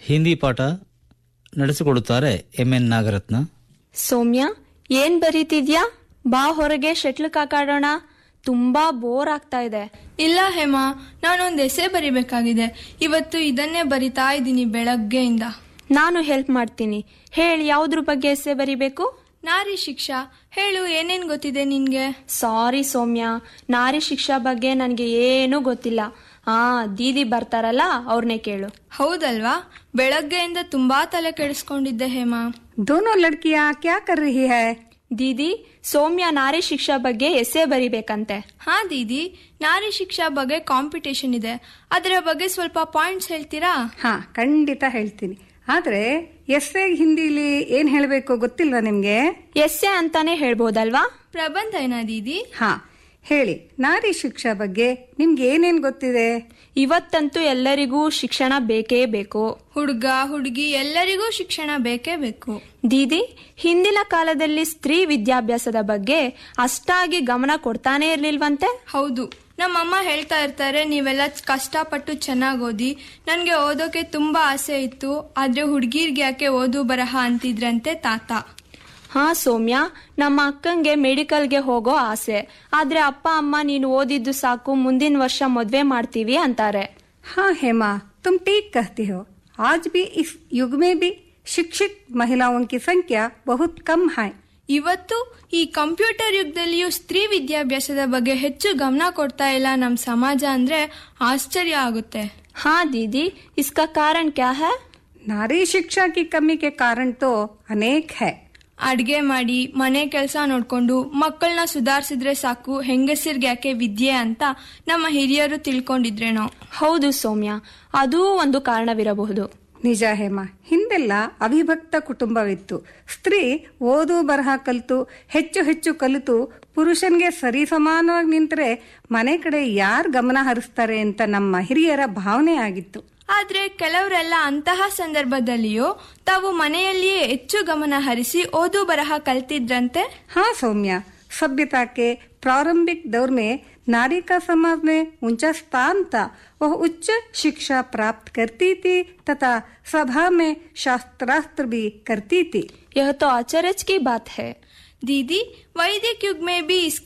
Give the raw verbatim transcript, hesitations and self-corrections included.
ಹಿಂದಿ ಪಾಠ ನಡೆಸಿಕೊಡುತ್ತಾರೆ M N Nagaratna. ಸೌಮ್ಯ, ಏನ್ ಬರೀತಿದ್ಯಾ? ಬಾ ಹೊರಗೆ ಶಟ್ಲ್ ಕಾಕಾಡೋಣ. ತುಂಬಾ ಬೋರ್ ಆಗ್ತಾ ಇದೆ. ಇಲ್ಲ ಹೇಮಾ, ನಾನೊಂದು ಎಸೆ ಬರಿಬೇಕಾಗಿದೆ. ಇವತ್ತು ಇದನ್ನೇ ಬರಿತಾ ಇದ್ದೀನಿ ಬೆಳಗ್ಗೆಯಿಂದ. ನಾನು ಹೆಲ್ಪ್ ಮಾಡ್ತೀನಿ. ಹೇಳಿ, ಯಾವ್ದ್ರ ಬಗ್ಗೆ ಎಸೆ ಬರಿಬೇಕು? ನಾರಿ ಶಿಕ್ಷಾ. ಹೇಳು, ಏನೇನ್ ಗೊತ್ತಿದೆ ನಿನ್ಗೆ? ಸಾರಿ ಸೌಮ್ಯ, ನಾರಿ ಶಿಕ್ಷಾ ಬಗ್ಗೆ ನನ್ಗೆ ಏನೂ ಗೊತ್ತಿಲ್ಲ. ಹಾ, ದೀದಿ ಬರ್ತಾರಲ್ಲ, ಅವ್ರನ್ನೇ ಕೇಳು. ಹೌದಲ್ವಾ? ಬೆಳಗ್ಗೆಯಿಂದ ತುಂಬಾ ತಲೆ ಕೆಡಿಸ್ಕೊಂಡಿದ್ದೆ ಹೇಮಾ. दोनों लड़कियां क्या कर रही है? ದೀದಿ, ಸೌಮ್ಯ ನಾರಿ ಶಿಕ್ಷಾ ಬಗ್ಗೆ ಎಸೆ ಬರಿಬೇಕಂತೆ. ಹಾ ದೀದಿ, ನಾರಿ ಶಿಕ್ಷಾ ಬಗ್ಗೆ ಕಾಂಪಿಟೇಷನ್ ಇದೆ. ಅದರ ಬಗ್ಗೆ ಸ್ವಲ್ಪ ಪಾಯಿಂಟ್ಸ್ ಹೇಳ್ತೀರಾ? ಹಾ, ಖಂಡಿತ ಹೇಳ್ತೀನಿ. ಆದ್ರೆ ಎಸ್ಸೆ ಹಿಂದಿಲಿ ಏನ್ ಹೇಳ್ಬೇಕು ಗೊತ್ತಿಲ್ವಾ ನಿಮ್ಗೆ? ಎಸ್ಸೆ ಅಂತಾನೆ ಹೇಳ್ಬೋದಲ್ವಾ? ಪ್ರಬಂಧ ಏನಾ ದೀದಿ? ಹಾ, ಹೇಳಿ. ನಾರಿ ಶಿಕ್ಷಾ ಬಗ್ಗೆ ನಿಮ್ಗೆ ಏನೇನ್ ಗೊತ್ತಿದೆ? ಇವತ್ತಂತೂ ಎಲ್ಲರಿಗೂ ಶಿಕ್ಷಣ ಬೇಕೇ ಬೇಕು. ಹುಡುಗ ಹುಡುಗಿ ಎಲ್ಲರಿಗೂ ಶಿಕ್ಷಣ ಬೇಕೇ ಬೇಕು. ದೀದಿ, ಹಿಂದಿನ ಕಾಲದಲ್ಲಿ ಸ್ತ್ರೀ ವಿದ್ಯಾಭ್ಯಾಸದ ಬಗ್ಗೆ ಅಷ್ಟಾಗಿ ಗಮನ ಕೊಡ್ತಾನೆ ಇರ್ಲಿಲ್ವಂತೆ. ಹೌದು, ನಮ್ಮಮ್ಮ ಹೇಳ್ತಾ ಇರ್ತಾರೆ, ನೀವೆಲ್ಲ ಕಷ್ಟಪಟ್ಟು ಚೆನ್ನಾಗಿ ಓದಿ. ನನ್ಗೆ ಓದೋಕೆ ತುಂಬಾ ಆಸೆ ಇತ್ತು, ಆದ್ರೆ ಹುಡುಗಿರ್ಗೆ ಯಾಕೆ ಓದು ಬರಹ ಅಂತಿದ್ರಂತೆ ತಾತ. ಹಾ ಸೌಮ್ಯ, ನಮ್ಮ ಅಕ್ಕಂಗೆ ಮೆಡಿಕಲ್ಗೆ ಹೋಗೋ ಆಸೆ. ಆದ್ರೆ ಅಪ್ಪ ಅಮ್ಮ ನೀನು ಓದಿದ್ದು ಸಾಕು, ಮುಂದಿನ ವರ್ಷ ಮದ್ವೆ ಮಾಡ್ತೀವಿ ಅಂತಾರೆ. ಹಾ ಹೇमा, तुम ठीक कहती हो. आज भी इस युग में भी शिक्षित महिलाओं की संख्या बहुत कम है. ಇವತ್ತು ಈ ಕಂಪ್ಯೂಟರ್ ಯುಗದಲ್ಲಿಯೂ ಸ್ತ್ರೀ ವಿದ್ಯಾಭ್ಯಾಸದ ಬಗ್ಗೆ ಹೆಚ್ಚು ಗಮನ ಕೊಡ್ತಾ ಇಲ್ಲ ನಮ್ ಸಮಾಜ ಅಂದ್ರೆ ಆಶ್ಚರ್ಯ ಆಗುತ್ತೆ. ಹಾ दीदी, इसका कारण क्या है? नारी शिक्षा की कमी के कारण तो अनेक है. ಅಡ್ಗೆ ಮಾಡಿ ಮನೆ ಕೆಲಸ ನೋಡ್ಕೊಂಡು ಮಕ್ಕಳನ್ನ ಸುಧಾರಿಸಿದ್ರೆ ಸಾಕು, ಹೆಂಗಸರ್ಗೆ ಯಾಕೆ ವಿದ್ಯೆ ಅಂತ ನಮ್ಮ ಹಿರಿಯರು ತಿಳ್ಕೊಂಡಿದ್ರೇನೋ. ಹೌದು ಸೌಮ್ಯ, ಅದೂ ಒಂದು ಕಾರಣವಿರಬಹುದು. ನಿಜ ಹೇಮ, ಹಿಂದೆಲ್ಲ ಅವಿಭಕ್ತ ಕುಟುಂಬವಿತ್ತು. ಸ್ತ್ರೀ ಓದು ಬರಹ ಕಲಿತು ಹೆಚ್ಚು ಹೆಚ್ಚು ಕಲಿತು ಪುರುಷನ್ಗೆ ಸರಿ ಸಮಾನವಾಗಿ ನಿಂತರೆ ಮನೆ ಕಡೆ ಯಾರು ಗಮನ ಹರಿಸ್ತಾರೆ ಅಂತ ನಮ್ಮ ಹಿರಿಯರ ಭಾವನೆ ಆಗಿತ್ತು. ಆದ್ರೆ ಕೆಲವರೆಲ್ಲ ಅಂತಹ ಸಂದರ್ಭದಲ್ಲಿಯೂ ತಾವು ಮನೆಯಲ್ಲಿಯೇ ಹೆಚ್ಚು ಗಮನ ಹರಿಸಿ ಓದು ಬರಹ ಕಲ್ತಿದ್ರಂತೆ. ಹಾ सौम्या, सभ्यता के प्रारंभिक दौर में नारी का समाज में ऊंचा स्थान था. वह उच्च शिक्षा प्राप्त करती थी तथा सभा में शास्त्रास्त्र भी करती थी. यह तो आश्चर्य की बात है. दीदी, वैदिक युग में भी इसके